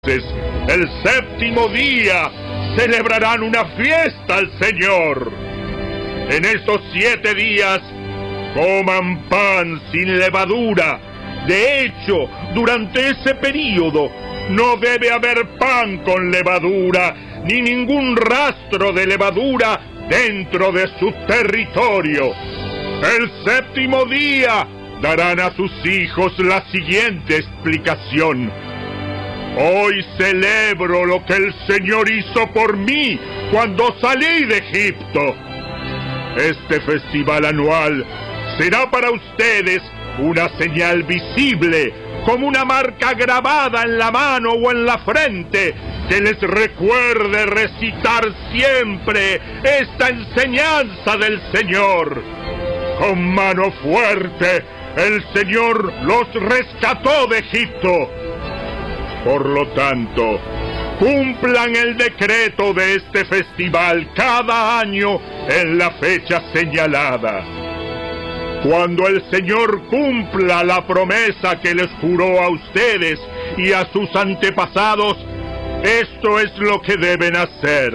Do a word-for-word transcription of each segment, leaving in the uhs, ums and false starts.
El séptimo día celebrarán una fiesta al Señor. En estos siete días coman pan sin levadura. De hecho, durante ese período no debe haber pan con levadura, ni ningún rastro de levadura dentro de su territorio. El séptimo día darán a sus hijos la siguiente explicación: hoy celebro lo que el Señor hizo por mí cuando salí de Egipto. Este festival anual será para ustedes una señal visible, como una marca grabada en la mano o en la frente, que les recuerde recitar siempre esta enseñanza del Señor. Con mano fuerte, el Señor los rescató de Egipto. Por lo tanto, cumplan el decreto de este festival cada año en la fecha señalada. Cuando el Señor cumpla la promesa que les juró a ustedes y a sus antepasados, esto es lo que deben hacer.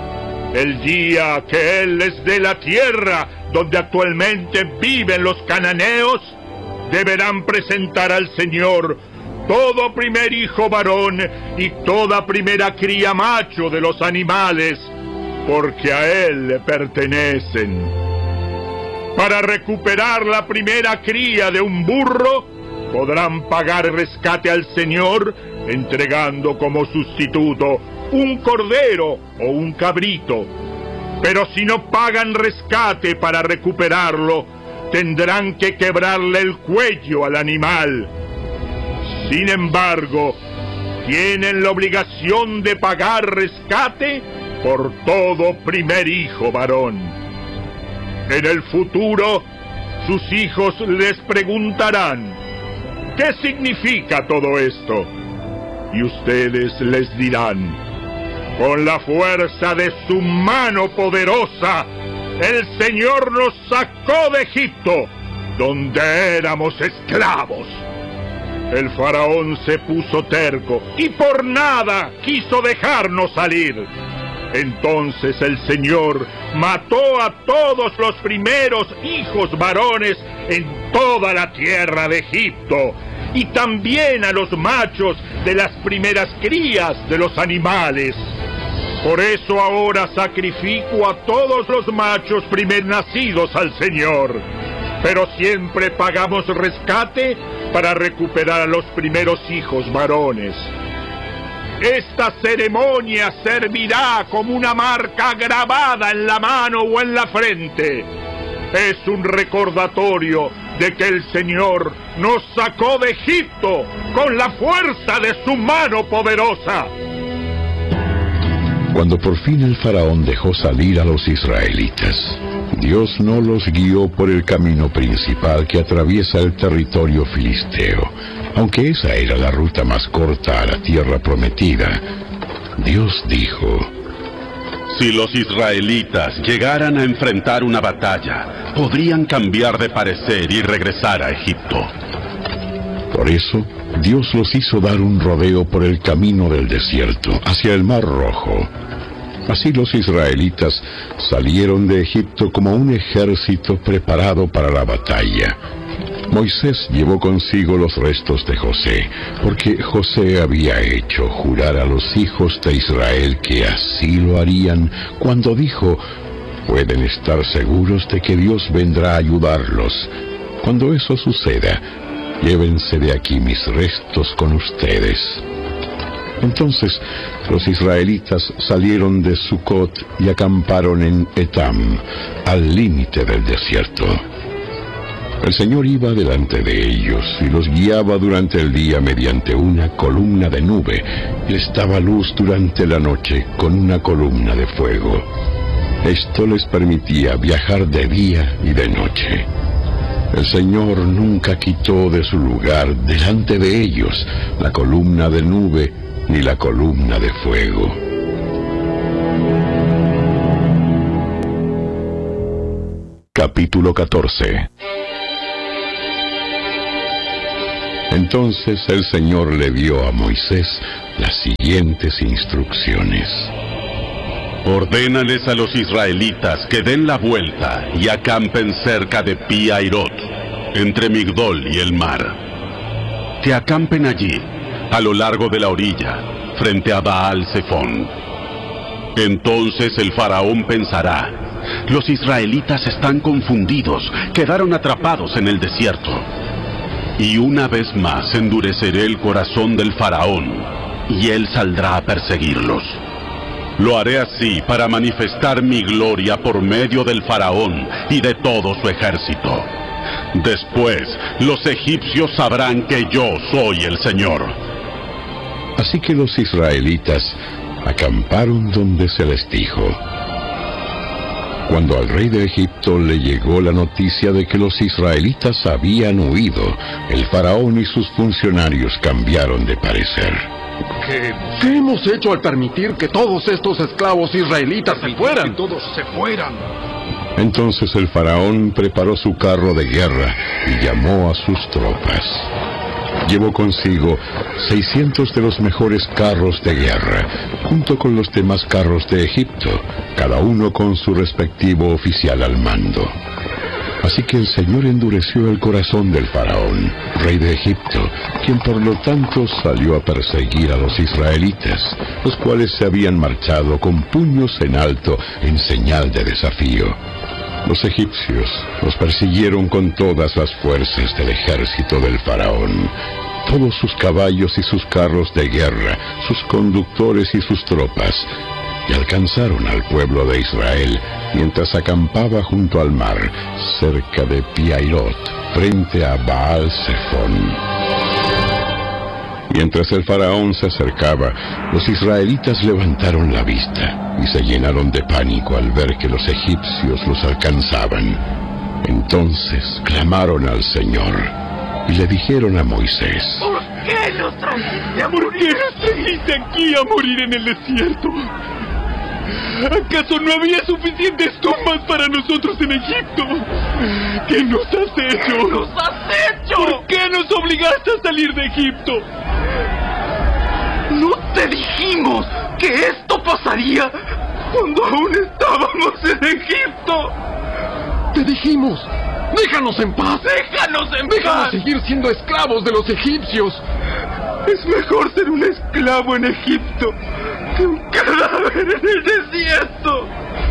El día que Él les dé la tierra donde actualmente viven los cananeos, deberán presentar al Señor todo primer hijo varón y toda primera cría macho de los animales, porque a Él le pertenecen. Para recuperar la primera cría de un burro, podrán pagar rescate al Señor, entregando como sustituto un cordero o un cabrito. Pero si no pagan rescate para recuperarlo, tendrán que quebrarle el cuello al animal. Sin embargo, tienen la obligación de pagar rescate por todo primer hijo varón. En el futuro, sus hijos les preguntarán: ¿qué significa todo esto? Y ustedes les dirán: con la fuerza de su mano poderosa, el Señor nos sacó de Egipto, donde éramos esclavos. El faraón se puso terco y por nada quiso dejarnos salir. Entonces el Señor mató a todos los primeros hijos varones en toda la tierra de Egipto, y también a los machos de las primeras crías de los animales. Por eso ahora sacrifico a todos los machos primer nacidos al Señor, pero siempre pagamos rescate para recuperar a los primeros hijos varones. Esta ceremonia servirá como una marca grabada en la mano o en la frente. Es un recordatorio de que el Señor nos sacó de Egipto con la fuerza de su mano poderosa. Cuando por fin el faraón dejó salir a los israelitas, Dios no los guió por el camino principal que atraviesa el territorio filisteo, aunque esa era la ruta más corta a la tierra prometida. Dios dijo: si los israelitas llegaran a enfrentar una batalla, podrían cambiar de parecer y regresar a Egipto. Por eso, Dios los hizo dar un rodeo por el camino del desierto, hacia el Mar Rojo. Así los israelitas salieron de Egipto como un ejército preparado para la batalla. Moisés llevó consigo los restos de José, porque José había hecho jurar a los hijos de Israel que así lo harían cuando dijo: pueden estar seguros de que Dios vendrá a ayudarlos. Cuando eso suceda, llévense de aquí mis restos con ustedes. Entonces los israelitas salieron de Sucot y acamparon en Etam, al límite del desierto. El Señor iba delante de ellos y los guiaba durante el día mediante una columna de nube, y les daba luz durante la noche con una columna de fuego. Esto les permitía viajar de día y de noche. El Señor nunca quitó de su lugar delante de ellos la columna de nube ni la columna de fuego. Capítulo catorce. Entonces el Señor le dio a Moisés las siguientes instrucciones. Ordénales a los israelitas que den la vuelta y acampen cerca de Pi-Hairot, entre Migdol y el mar. Que acampen allí, a lo largo de la orilla, frente a Baal-Zephón. Entonces el faraón pensará: los israelitas están confundidos, quedaron atrapados en el desierto. Y una vez más endureceré el corazón del faraón, y él saldrá a perseguirlos. Lo haré así para manifestar mi gloria por medio del faraón y de todo su ejército. Después, los egipcios sabrán que yo soy el Señor. Así que los israelitas acamparon donde se les dijo. Cuando al rey de Egipto le llegó la noticia de que los israelitas habían huido, el faraón y sus funcionarios cambiaron de parecer. ¿Qué, ¿Qué hemos hecho al permitir que todos estos esclavos israelitas se fueran? Que todos se fueran. Entonces el faraón preparó su carro de guerra y llamó a sus tropas. Llevó consigo seiscientos de los mejores carros de guerra, junto con los demás carros de Egipto, cada uno con su respectivo oficial al mando. Así que el Señor endureció el corazón del faraón, rey de Egipto, quien por lo tanto salió a perseguir a los israelitas, los cuales se habían marchado con puños en alto en señal de desafío. Los egipcios los persiguieron con todas las fuerzas del ejército del faraón, todos sus caballos y sus carros de guerra, sus conductores y sus tropas, y alcanzaron al pueblo de Israel mientras acampaba junto al mar, cerca de Pi-Hairot, frente a Baal-Zephón. Mientras el faraón se acercaba, los israelitas levantaron la vista y se llenaron de pánico al ver que los egipcios los alcanzaban. Entonces clamaron al Señor y le dijeron a Moisés: ¿Por qué nos trajiste a morir? ¿Por qué nos trajiste aquí a morir en el desierto? ¿Acaso no había suficientes tumbas para nosotros en Egipto? ¿Qué nos has hecho? ¿Qué nos has hecho? ¿Por qué nos obligaste a salir de Egipto? ¿No te dijimos que esto pasaría cuando aún estábamos en Egipto? Te dijimos: déjanos en paz. Déjanos en Déjanos paz. seguir siendo esclavos de los egipcios. Es mejor ser un esclavo en Egipto que un cadáver en el desierto.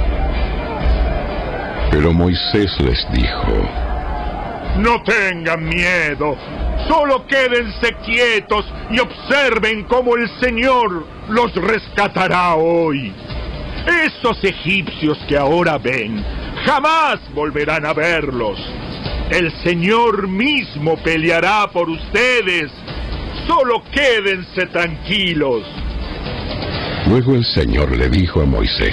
Pero Moisés les dijo: No tengan miedo, solo quédense quietos y observen cómo el Señor los rescatará hoy. Esos egipcios que ahora ven, jamás volverán a verlos. El Señor mismo peleará por ustedes. Solo quédense tranquilos. Luego el Señor le dijo a Moisés: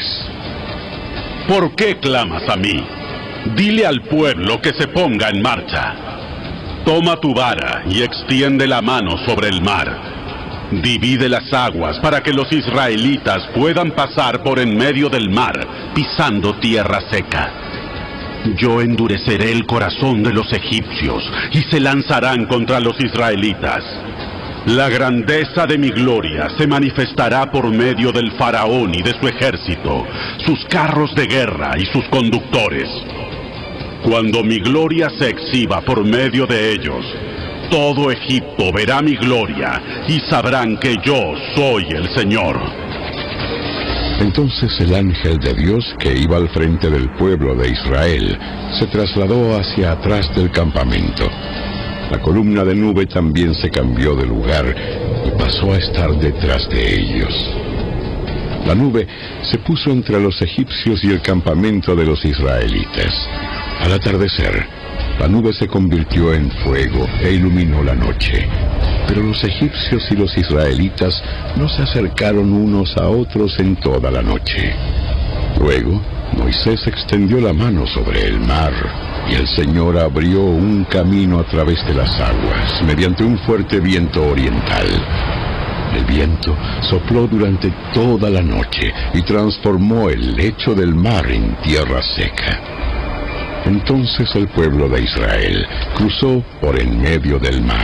¿Por qué clamas a mí? Dile al pueblo que se ponga en marcha. Toma tu vara y extiende la mano sobre el mar. Divide las aguas para que los israelitas puedan pasar por en medio del mar, pisando tierra seca. Yo endureceré el corazón de los egipcios y se lanzarán contra los israelitas. La grandeza de mi gloria se manifestará por medio del faraón y de su ejército, sus carros de guerra y sus conductores. Cuando mi gloria se exhiba por medio de ellos, todo Egipto verá mi gloria y sabrán que yo soy el Señor. Entonces el ángel de Dios que iba al frente del pueblo de Israel se trasladó hacia atrás del campamento. La columna de nube también se cambió de lugar y pasó a estar detrás de ellos. La nube se puso entre los egipcios y el campamento de los israelitas. Al atardecer, la nube se convirtió en fuego e iluminó la noche. Pero los egipcios y los israelitas no se acercaron unos a otros en toda la noche. Luego, Moisés extendió la mano sobre el mar, y el Señor abrió un camino a través de las aguas, mediante un fuerte viento oriental. El viento sopló durante toda la noche y transformó el lecho del mar en tierra seca. Entonces el pueblo de Israel cruzó por en medio del mar,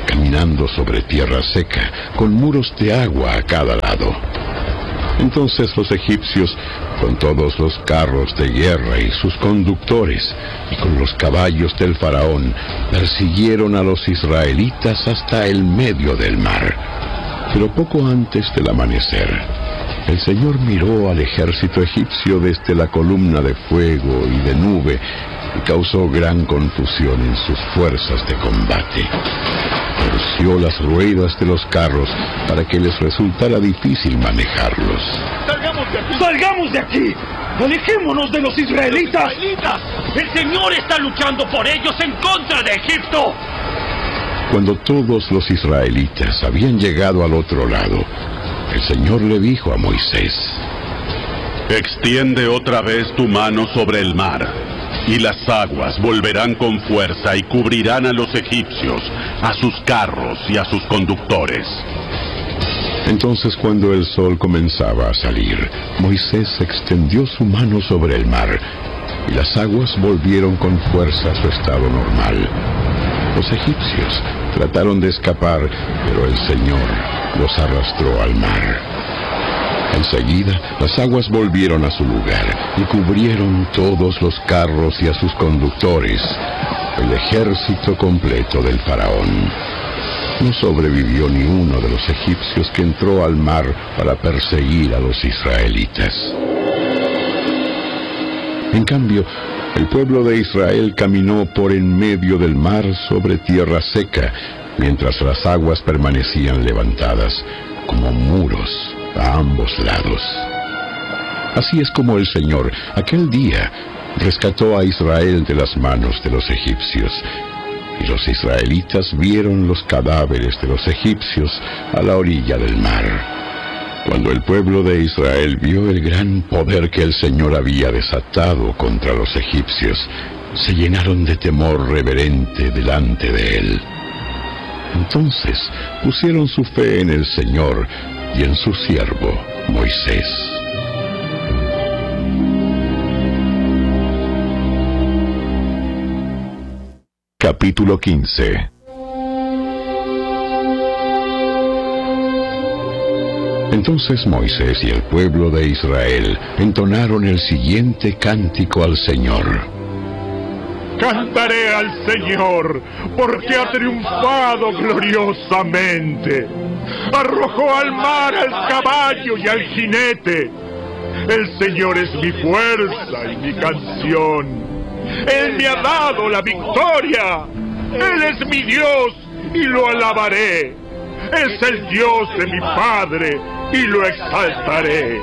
caminando sobre tierra seca, con muros de agua a cada lado. Entonces los egipcios, con todos los carros de guerra y sus conductores, y con los caballos del faraón, persiguieron a los israelitas hasta el medio del mar. Pero poco antes del amanecer, el Señor miró al ejército egipcio desde la columna de fuego y de nube y causó gran confusión en sus fuerzas de combate. Torció las ruedas de los carros para que les resultara difícil manejarlos. ¡Salgamos de aquí! ¡Salgamos de aquí! ¡Alejémonos de los israelitas! ¡Los israelitas! ¡El Señor está luchando por ellos en contra de Egipto! Cuando todos los israelitas habían llegado al otro lado, el Señor le dijo a Moisés: extiende otra vez tu mano sobre el mar, y las aguas volverán con fuerza y cubrirán a los egipcios, a sus carros y a sus conductores. Entonces, cuando el sol comenzaba a salir, Moisés extendió su mano sobre el mar, y las aguas volvieron con fuerza a su estado normal. Los egipcios trataron de escapar, pero el Señor los arrastró al mar. Enseguida, las aguas volvieron a su lugar y cubrieron todos los carros y a sus conductores, el ejército completo del faraón. No sobrevivió ni uno de los egipcios que entró al mar para perseguir a los israelitas. En cambio, el pueblo de Israel caminó por en medio del mar sobre tierra seca, mientras las aguas permanecían levantadas como muros a ambos lados. Así es como el Señor, aquel día, rescató a Israel de las manos de los egipcios. Y los israelitas vieron los cadáveres de los egipcios a la orilla del mar. Cuando el pueblo de Israel vio el gran poder que el Señor había desatado contra los egipcios, se llenaron de temor reverente delante de él. Entonces pusieron su fe en el Señor y en su siervo Moisés. Capítulo quince. Entonces Moisés y el pueblo de Israel entonaron el siguiente cántico al Señor. Cantaré al Señor, porque ha triunfado gloriosamente. Arrojó al mar al caballo y al jinete. El Señor es mi fuerza y mi canción. Él me ha dado la victoria. Él es mi Dios y lo alabaré. Es el Dios de mi Padre y lo exaltaré.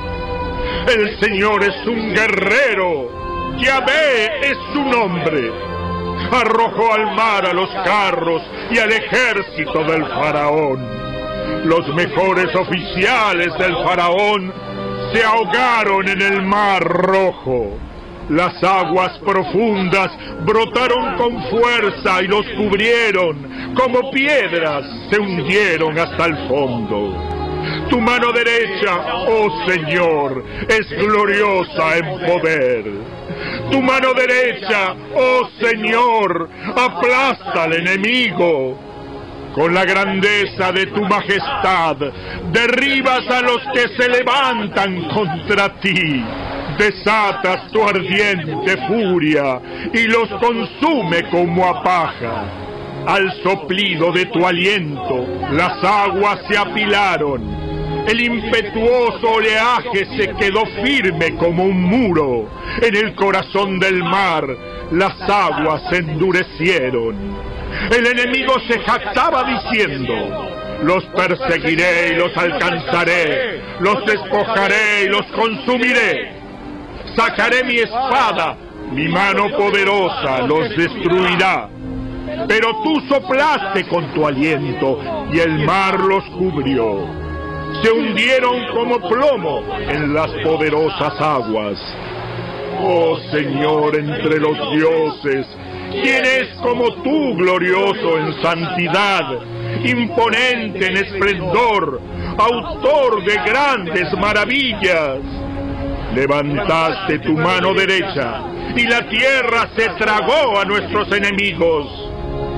El Señor es un guerrero. Yahvé es su nombre. Arrojó al mar a los carros y al ejército del faraón. Los mejores oficiales del faraón se ahogaron en el mar rojo. Las aguas profundas brotaron con fuerza y los cubrieron. Como piedras se hundieron hasta el fondo. Tu mano derecha, oh Señor, es gloriosa en poder. Tu mano derecha, oh Señor, aplasta al enemigo. Con la grandeza de tu majestad, derribas a los que se levantan contra ti. Desatas tu ardiente furia y los consume como a paja. Al soplido de tu aliento, las aguas se apilaron. El impetuoso oleaje se quedó firme como un muro. En el corazón del mar, las aguas se endurecieron. El enemigo se jactaba diciendo: los perseguiré y los alcanzaré, los despojaré y los consumiré. Sacaré mi espada, mi mano poderosa los destruirá. Pero tú soplaste con tu aliento y el mar los cubrió. Se hundieron como plomo en las poderosas aguas. Oh Señor entre los dioses, ¿quién es como tú, glorioso en santidad, imponente en esplendor, autor de grandes maravillas? Levantaste tu mano derecha y la tierra se tragó a nuestros enemigos.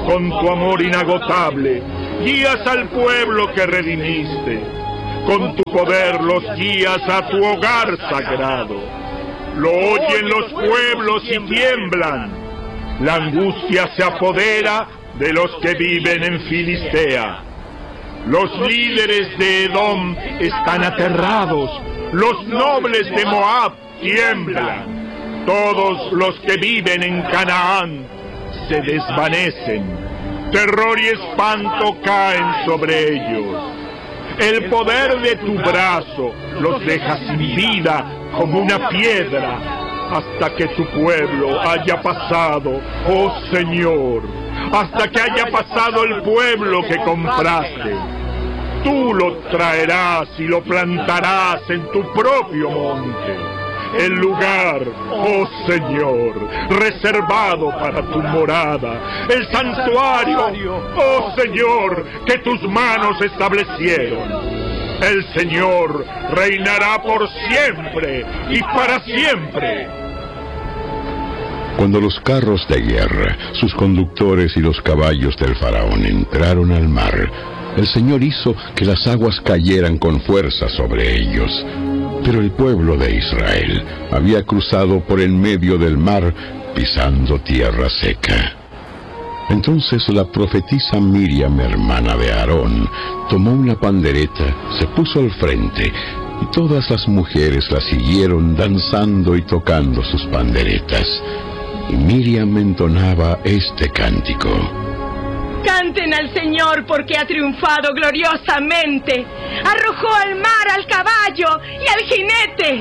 con tu amor inagotable, guías al pueblo que redimiste. Con tu poder los guías a tu hogar sagrado. Lo oyen los pueblos y tiemblan. La angustia se apodera de los que viven en Filistea. Los líderes de Edom están aterrados. Los nobles de Moab tiemblan. Todos los que viven en Canaán se desvanecen. Terror y espanto caen sobre ellos. El poder de tu brazo los deja sin vida como una piedra hasta que tu pueblo haya pasado, oh Señor, hasta que haya pasado el pueblo que compraste. Tú lo traerás y lo plantarás en tu propio monte, el lugar, oh Señor, reservado para tu morada, el santuario, oh Señor, que tus manos establecieron. El Señor reinará por siempre y para siempre. Cuando los carros de guerra, sus conductores y los caballos del faraón entraron al mar, el Señor hizo que las aguas cayeran con fuerza sobre ellos. Pero el pueblo de Israel había cruzado por en medio del mar, pisando tierra seca. Entonces la profetisa Miriam, hermana de Aarón, tomó una pandereta, se puso al frente, y todas las mujeres la siguieron danzando y tocando sus panderetas. Y Miriam entonaba este cántico: Canten al Señor porque ha triunfado gloriosamente. Arrojó al mar al caballo y al jinete.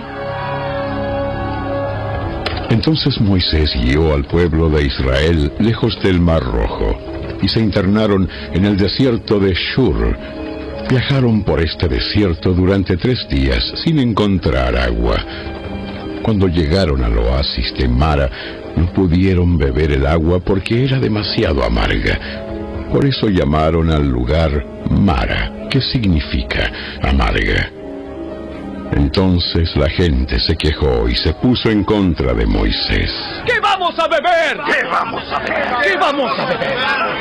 Entonces Moisés guió al pueblo de Israel lejos del Mar Rojo, y se internaron en el desierto de Shur. Viajaron por este desierto durante tres días sin encontrar agua. Cuando llegaron al oasis de Mara, no pudieron beber el agua porque era demasiado amarga. Por eso llamaron al lugar Mara, que significa amarga. Entonces la gente se quejó y se puso en contra de Moisés. ¿Qué vamos a beber? ¿Qué vamos a beber? ¿Qué vamos a beber?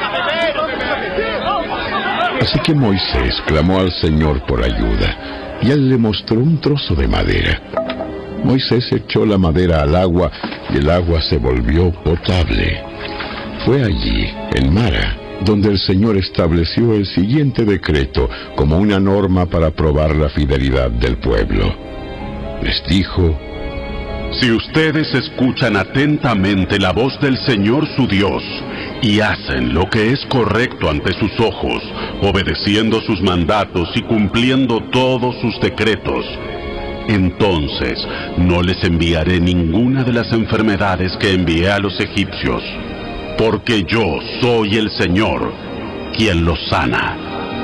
Así que Moisés clamó al Señor por ayuda, y él le mostró un trozo de madera. Moisés echó la madera al agua, y el agua se volvió potable. Fue allí, en Mara, donde el Señor estableció el siguiente decreto como una norma para probar la fidelidad del pueblo. Les dijo: Si ustedes escuchan atentamente la voz del Señor su Dios y hacen lo que es correcto ante sus ojos, obedeciendo sus mandatos y cumpliendo todos sus decretos, entonces no les enviaré ninguna de las enfermedades que envié a los egipcios, porque yo soy el Señor, quien los sana.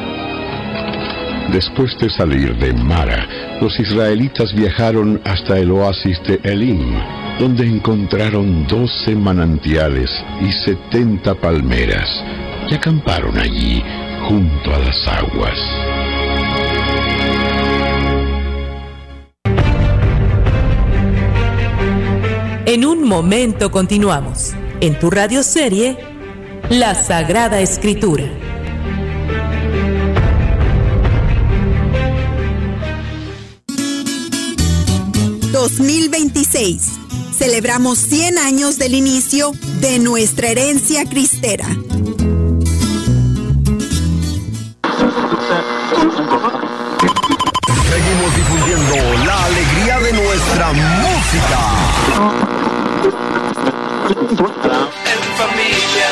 Después de salir de Mara, los israelitas viajaron hasta el oasis de Elim, donde encontraron doce manantiales y setenta palmeras, y acamparon allí, junto a las aguas. En un momento continuamos, en tu radioserie, La Sagrada Escritura. dos mil veintiséis. Celebramos cien años del inicio de nuestra herencia cristera. Seguimos difundiendo la alegría de nuestra música. En familia.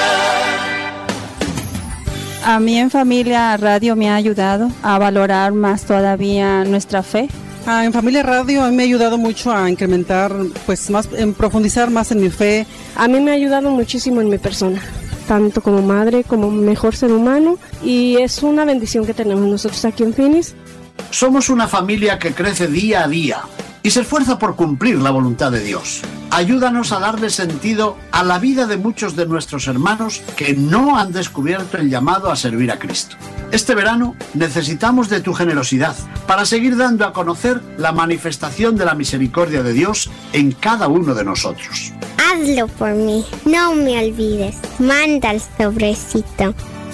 A mí en Familia Radio me ha ayudado a valorar más todavía nuestra fe. Ah, en Familia Radio a mí me ha ayudado mucho a incrementar, pues más, en profundizar más en mi fe. A mí me ha ayudado muchísimo en mi persona, tanto como madre como mejor ser humano, y es una bendición que tenemos nosotros aquí en Finis. Somos una familia que crece día a día y se esfuerza por cumplir la voluntad de Dios. Ayúdanos a darle sentido a la vida de muchos de nuestros hermanos que no han descubierto el llamado a servir a Cristo. Este verano necesitamos de tu generosidad para seguir dando a conocer la manifestación de la misericordia de Dios en cada uno de nosotros. hazlo por mí. No me olvides. Manda el sobrecito.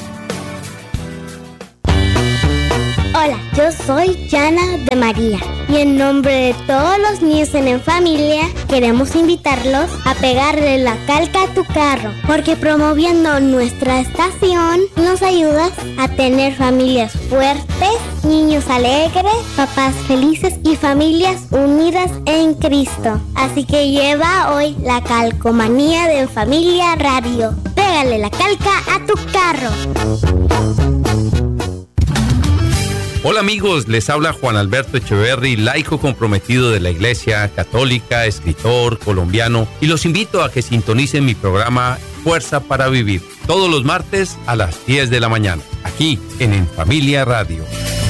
Hola, yo soy Yana de María y en nombre de todos los niños en En Familia queremos invitarlos a pegarle la calca a tu carro, porque promoviendo nuestra estación nos ayudas a tener familias fuertes, niños alegres, papás felices y familias unidas en Cristo. Así que lleva hoy la calcomanía de En Familia Radio. Pégale la calca a tu carro. Hola amigos, les habla Juan Alberto Echeverry, laico comprometido de la Iglesia Católica, escritor colombiano, y los invito a que sintonicen mi programa Fuerza para Vivir, todos los martes a las diez de la mañana, aquí en En Familia Radio.